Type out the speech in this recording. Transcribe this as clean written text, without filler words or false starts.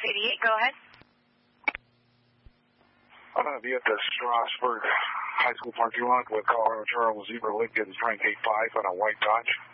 88, go ahead. I'm going to be at the Strasburg High School parking lot with Colorado Charles Zebra Lincoln's rank 85 on a white Dodge.